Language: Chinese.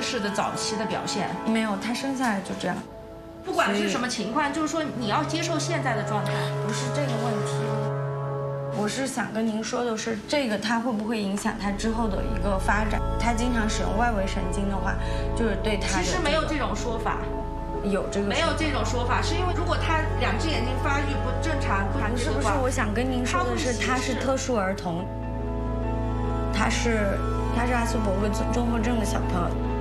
式的早期的表现？ 没有，他生下来就这样。 不管是什么情况，就是说你要接受现在的状态， 不是这个问题。我是想跟您说的是，这个它会不会影响他之后的一个发展？他经常使用外围神经的话，就是对他的、 其实没有这种说法。 有这个没有这种说法，是因为如果他2只眼睛发育不正常，不是，我想跟您说的是，他是特殊儿童，他是阿斯伯格综合症的小朋友。